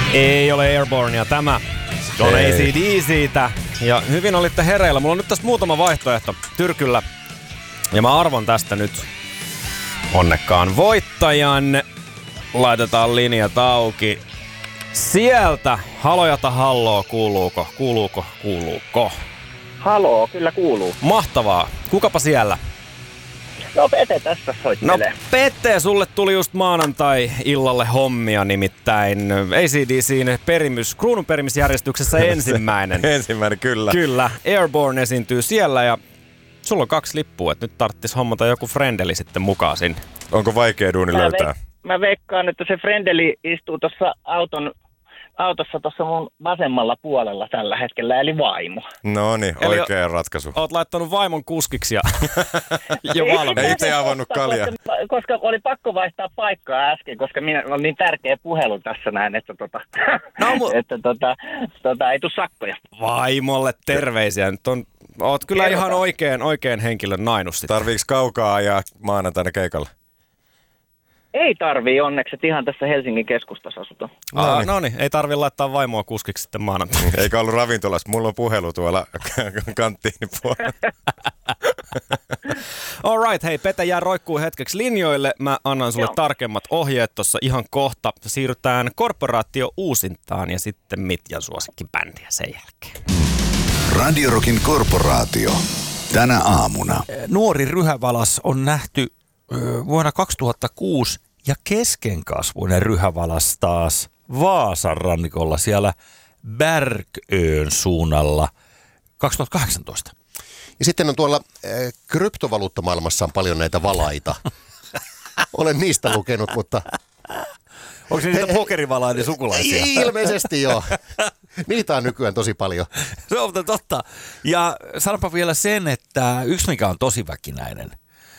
Ei ole Airbornea tämä. On AC/DC:tä. Ja hyvin olitte hereillä. Mulla on nyt tässä muutama vaihtoehto tyrkyllä. Ja mä arvon tästä nyt onnekkaan voittajan. Laitetaan linjat auki. Sieltä halojata halloo, kuuluuko? Haloo, kyllä kuuluu. Mahtavaa. Kukapa siellä? No Pete tässä soittelee. No Pete, sulle tuli just maanantai-illalle hommia nimittäin. AC/DC:n kruununperimisjärjestyksessä ensimmäinen. Ensimmäinen, kyllä. Kyllä, Airborne esiintyy siellä ja sulla on 2 lippua, että nyt tarttis hommata joku friendeli sitten mukaan sinne. Onko vaikea duuni löytää? Mä veikkaan, että se friendeli istuu tuossa autossa tuossa mun vasemmalla puolella tällä hetkellä, eli vaimo. No niin, oikea ratkaisu. Oot laittanut vaimon kuskiksi ja jo valmiin. Ei itse avannut kalja. Koska oli pakko vaihtaa paikkaa äsken, koska on niin tärkeä puhelu tässä näin, että ei tuu sakkoja. Vaimolle terveisiä. Nyt oot kyllä ihan oikein henkilön nainut sitä. Tarviiks kaukaa ajaa maanantaina keikalle? Ei tarvii onneksi, että ihan tässä Helsingin keskustassa asutaan. No niin, ei tarvii laittaa vaimoa kuskiksi sitten maanantaina. Eikä ollut ravintolassa, mulla on puhelu tuolla kanttiinipuolella. Alright, hei, Pete jää roikkuu hetkeksi linjoille. Mä annan sulle tarkemmat ohjeet tossa ihan kohta. Siirrytään Korporaatio uusintaan ja sitten Mitjan suosikkibändiä sen jälkeen. Radio Rockin Korporaatio. Tänä aamuna. Nuori ryhävalas on nähty vuonna 2006 ja keskenkasvuinen ryhävalas taas Vaasan rannikolla siellä Bärköön suunnalla 2018. Ja sitten on tuolla kryptovaluuttamaailmassa on paljon näitä valaita. Olen niistä lukenut, mutta... Onko se niitä pokerivalaiden sukulaisia? Ilmeisesti joo. Niitä on nykyään tosi paljon. Se on totta. Ja sanonpa vielä sen, että yksi mikä on tosi väkinäinen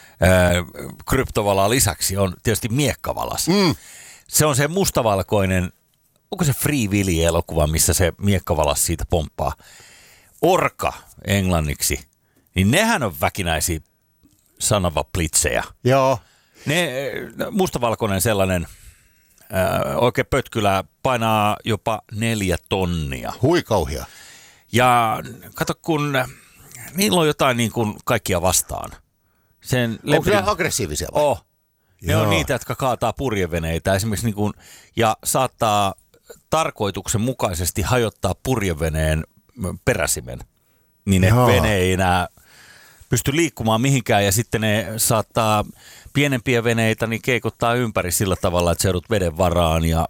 kryptovalaa lisäksi on tietysti miekkavalas. Se on se mustavalkoinen, onko se Free Willy-elokuva, missä se miekkavalas siitä pomppaa. Orka englanniksi, niin nehän on väkinäisiä sanavaplitsejä. Joo. Mustavalkoinen sellainen oikein pötkylä painaa jopa 4 tonnia. Hui kauhia. Ja kato, kun niillä on jotain niin kuin kaikkia vastaan. Onko ne aggressiivisia vai? Ne on niitä, jotka kaataa purjeveneitä esimerkiksi niin kuin, ja saattaa tarkoituksenmukaisesti hajottaa purjeveneen peräsimen. Niin ne vene ei enää pysty liikkumaan mihinkään ja sitten ne saattaa pienempiä veneitä niin keikuttaa ympäri sillä tavalla, että se joudut veden varaan ja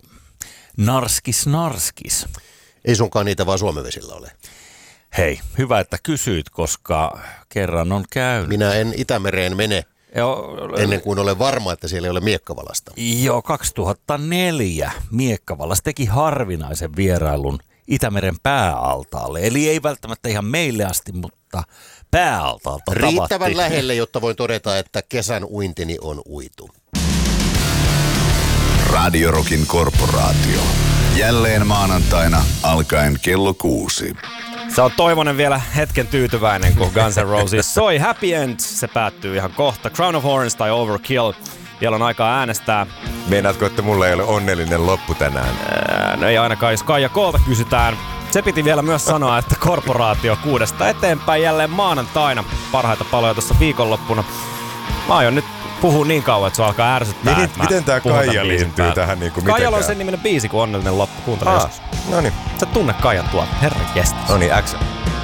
narskis. Ei sunkaan niitä vaan Suomen vesillä ole. Hei, hyvä, että kysyit, koska kerran on käynyt. Minä en Itämereen mene ennen kuin olen varma, että siellä ei ole miekkavalasta. Joo, 2004 miekkavalas teki harvinaisen vierailun Itämeren pääaltaalle. Eli ei välttämättä ihan meille asti, mutta pääaltaalta tavattiin. Riittävän lähelle, jotta voin todeta, että kesän uintini on uitu. Radio Rockin Korporaatio. Jälleen maanantaina alkaen kello 6. Sä oot Toivonen vielä hetken tyytyväinen, kun Guns N' Roses soi Happy End. Se päättyy ihan kohta. Crown of Thorns tai Overkill. Vielä on aikaa äänestää. Meinaatko, että mulla ei ole onnellinen loppu tänään? No ei ainakaan, jos Kaija Koolta kysytään. Se piti vielä myös sanoa, että Korporaatio 6 eteenpäin jälleen maanantaina. Parhaita paloja tuossa viikonloppuna. Mä aion nyt puhua niin kauan, että se alkaa ärsyttää. Miten tää Kaija liittyy tähän niin kuin mitenkään? Kaijalla on sen niminen biisi kuin Onnellinen loppu. Kuuntele joskus. Noniin. Sä tunne Kaijan tuolta. Herran jestas. Noniin, action.